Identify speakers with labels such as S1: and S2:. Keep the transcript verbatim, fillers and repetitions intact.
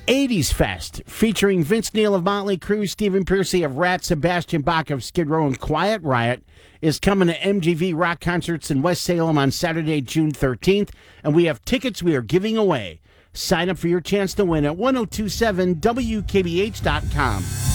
S1: eighties Fest, featuring Vince Neil of Motley Crue, Stephen Pearcy of Rat, Sebastian Bach of Skid Row, and Quiet Riot, is coming to M G V Rock Concerts in West Salem on Saturday, June thirteenth, and we have tickets we are giving away. Sign up for your chance to win at ten twenty-seven W K B H dot com.